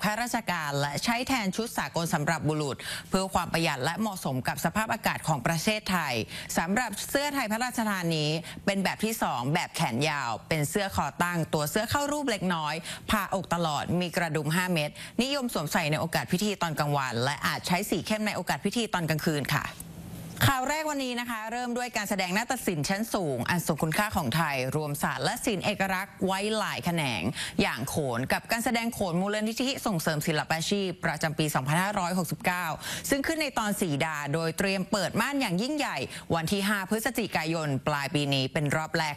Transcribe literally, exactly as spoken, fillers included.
ข้าราชการและใช้แทนชุดสากลสำหรับบุรุษเพื่อความประหยัดและเหมาะสมกับสภาพอากาศของประเทศไทยสำหรับเสื้อไทยพระราชทานนี้เป็นแบบที่สองแบบแขนยาวเป็นเสื้อคอตั้งตัวเสื้อเข้ารูปเล็กน้อยผ่าอกตลอดมีกระดุมห้าเม็ดนิยมสวมใส่ในโอกาสพิธีตอนกลางวันและอาจใช้สีเข้มในโอกาสพิธีตอนกลางคืนค่ะข่าวแรกวันนี้นะคะเริ่มด้วยการแสดงนาฏศิลป์ชั้นสูงอันทรงคุณค่าของไทยรวมศาสตร์และศิลป์เอกลักษณ์ไว้หลายแขนงอย่างโขนกับการแสดงโขนมูลนิธิส่งเสริมศิลปาชีพประจำปี สองพันห้าร้อยหกสิบเก้า ซึ่งขึ้นในตอนสีดาโดยเตรียมเปิดม่านอย่างยิ่งใหญ่วันที่ ห้า พฤศจิกายนปลายปีนี้เป็นรอบแรก